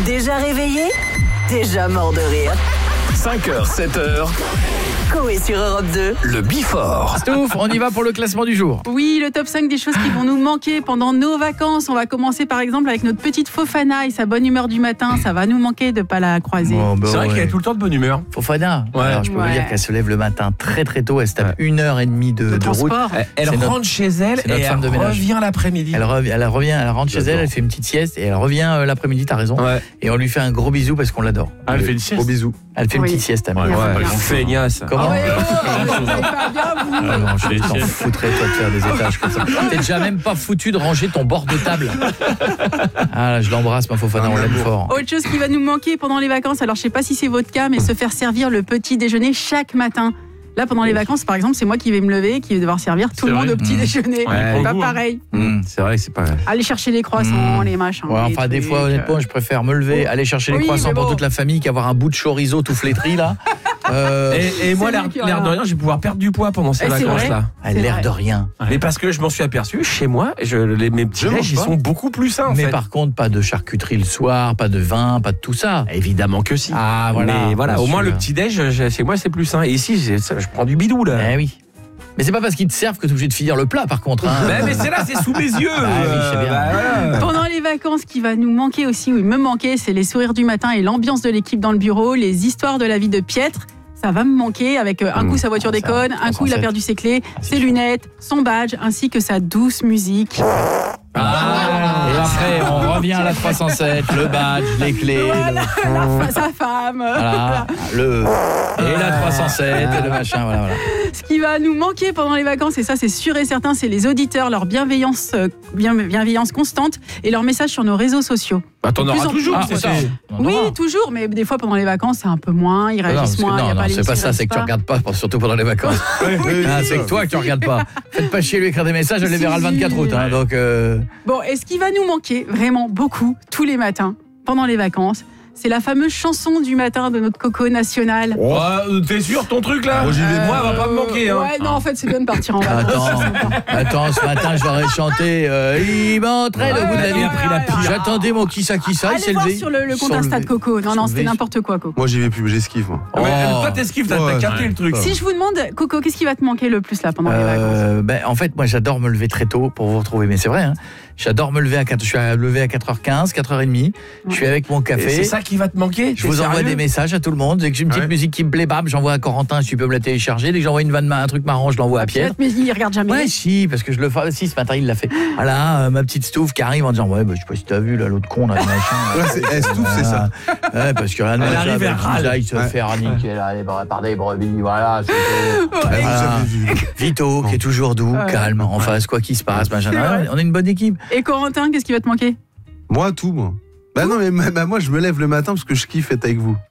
Déjà réveillé, déjà mort de rire. 5h, 7h. Coé sur Europe 2. Le Before. Stouff, on y va pour le classement du jour. Oui, le top 5 des choses qui vont nous manquer pendant nos vacances. On va commencer par exemple avec notre petite Fofana et sa bonne humeur du matin. Ça va nous manquer de ne pas la croiser. C'est vrai qu'elle est tout le temps de bonne humeur. Fofana, Ouais. alors je peux vous dire qu'elle se lève le matin très très tôt. Elle se tape 1h30 de route. transport. Elle rentre chez elle c'est notre et femme de elle ménage. revient l'après-midi. Elle rentre chez elle, elle fait une petite sieste et elle revient l'après-midi, t'as raison. Ouais. Et on lui fait un gros bisou parce qu'on l'adore. Elle fait une sieste. Gros bisous. Elle fait une Oui. petite sieste. Ouais, Ouais, bien. feignasse. Comment Vous savez pas bien, vous. Ah non, je t'en foutrais toi de faire des étages comme ça. T'es déjà même pas foutu de ranger ton bord de table. Ah là, je l'embrasse ma Fofana, on l'aime fort. Autre chose qui va nous manquer pendant les vacances, alors je sais pas si c'est votre cas, mais se faire servir le petit déjeuner chaque matin. Là, pendant les vacances, par exemple, c'est moi qui vais me lever, qui vais devoir servir tout le monde vrai. au petit déjeuner. Ouais, C'est pas pour vous, hein. pareil. C'est vrai que c'est pas vrai. Aller chercher les croissants, les machins. Ouais, les enfin des trucs, fois honnêtement, je préfère me lever, aller chercher les Oui, croissants mais pour bon. toute la famille qu'avoir un bout de chorizo tout flétri là. Et moi, C'est l'air lui qui de aura- rien, je vais pouvoir perdre du poids pendant ces Eh, c'est vacances-là. Elle a c'est l'air vrai. de rien. Mais parce que je m'en suis aperçu, chez moi, mes petits Je mange déj, ils pas. sont beaucoup plus sains en Mais fait. par contre, pas de charcuterie le soir, pas de vin, pas de tout ça. Évidemment que si. Ah, voilà. Mais voilà, Bien au moins sûr. le petit déj, chez moi c'est plus sain. Et ici, je prends du bidou là. Eh oui. Mais c'est pas parce qu'ils te servent que t'es obligé de finir le plat par contre. Hein. Mais c'est là, c'est sous mes yeux. Ah oui, je sais bien. Voilà. Pendant les vacances, ce qui va nous manquer aussi, ou me manquer, c'est les sourires du matin et l'ambiance de l'équipe dans le bureau, les histoires de la vie de Pietre. Ça va me manquer avec un coup sa voiture déconne, un coup il a perdu ses clés, ses lunettes, son badge, ainsi que sa douce musique. Et après, on revient à la 307, le badge, les clés, Sa femme. voilà, et la 307, et le machin, voilà. Ce qui va nous manquer pendant les vacances, et ça c'est sûr et certain, c'est les auditeurs, leur bienveillance constante et leurs messages sur nos réseaux sociaux. Bah, t'en De plus auras en toujours, plus. c'est ça. Oui, toujours, mais des fois pendant les vacances, c'est un peu moins, ils réagissent moins, il y a pas c'est pas ça, c'est que tu regardes pas, surtout pendant les vacances. Ah, c'est que toi que tu regardes pas. Faites pas chier lui écrire des messages, elle les verra le 24 août. Hein, donc, Bon, et ce qui va nous manquer vraiment beaucoup tous les matins pendant les vacances, c'est la fameuse chanson du matin de notre Coco national. Oh, t'es sûr ton truc là Moi, j'y vais. Moi, elle va pas me manquer. Hein. Ouais, non, en fait, c'est bien de partir en vacances. Attends, ce matin, je leur ai chanté il m'entraîne au bout de la Ouais, nuit. ouais. J'attendais mon qui ça, il Allez s'est voir levé. sur le compte Ils sont Insta de levés. Coco. Non, Ils c'était sont n'importe quoi, Coco. Moi, j'y vais plus, j'esquive, moi. Mais Oh. toi, t'esquives, t'as Ouais. capté le truc. Si je vous demande, Coco, qu'est-ce qui va te manquer le plus là pendant les vacances? En fait, moi, j'adore me lever très tôt pour vous retrouver. Mais c'est vrai, hein. J'adore me lever je suis levé à 4h15, 4h30. Je suis avec mon Et café. c'est ça qui va te manquer. Je vous envoie des messages à tout le monde. Dès que j'ai une petite Ouais. musique qui me plaît, bam, j'envoie à Corentin si tu peux me la télécharger. Dès que j'envoie un truc marrant, je l'envoie à Pierre. Mais il regarde jamais. Ouais, si, parce que je le fais. Si, ce matin, il l'a fait. Voilà, ma petite Stouff qui arrive en disant ouais, bah, je sais pas si t'as vu là, l'autre con, là, le machin. Ouais, Stouff, c'est ça. Ouais, parce que là, Elle arrive, elle râle. il se fait niquer là, par des brebis. Voilà, c'est Ouais. Vous Voilà. avez vu. Vito, qui est toujours doux, Ouais. calme, en face, quoi qu'il se passe, machin. C'est vrai. On est une bonne équipe. Et Corentin, qu'est-ce qui va te manquer? Moi, tout, moi. Bah non, mais moi, je me lève le matin parce que je kiffe être avec vous.